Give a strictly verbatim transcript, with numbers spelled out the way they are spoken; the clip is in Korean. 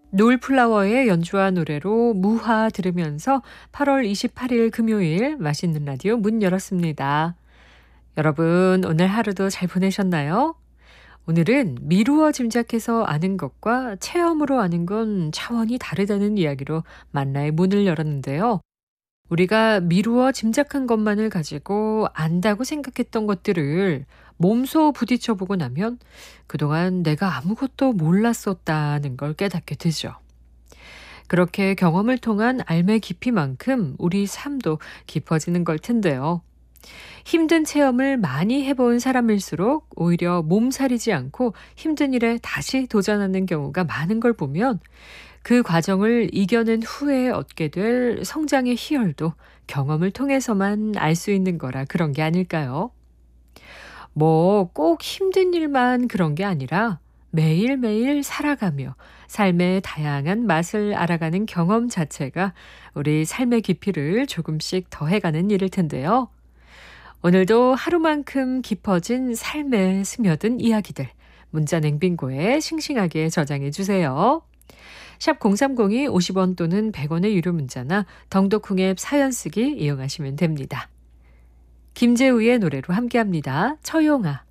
노을플라워의 연주와 노래로 무화 들으면서 팔월 이십팔일 금요일 맛있는 라디오 문 열었습니다. 여러분, 오늘 하루도 잘 보내셨나요? 오늘은 미루어 짐작해서 아는 것과 체험으로 아는 건 차원이 다르다는 이야기로 만나의 문을 열었는데요. 우리가 미루어 짐작한 것만을 가지고 안다고 생각했던 것들을 몸소 부딪혀보고 나면 그동안 내가 아무것도 몰랐었다는 걸 깨닫게 되죠. 그렇게 경험을 통한 알매 깊이만큼 우리 삶도 깊어지는 걸 텐데요. 힘든 체험을 많이 해본 사람일수록 오히려 몸살이지 않고 힘든 일에 다시 도전하는 경우가 많은 걸 보면 그 과정을 이겨낸 후에 얻게 될 성장의 희열도 경험을 통해서만 알 수 있는 거라 그런 게 아닐까요? 뭐 꼭 힘든 일만 그런 게 아니라 매일매일 살아가며 삶의 다양한 맛을 알아가는 경험 자체가 우리 삶의 깊이를 조금씩 더해가는 일일 텐데요. 오늘도 하루만큼 깊어진 삶에 스며든 이야기들 문자 냉빙고에 싱싱하게 저장해 주세요. 샵 공삼공이 오십 원 또는 백 원의 유료 문자나 덩덕콩 앱 사연 쓰기 이용하시면 됩니다. 김재우의 노래로 함께합니다. 처용아.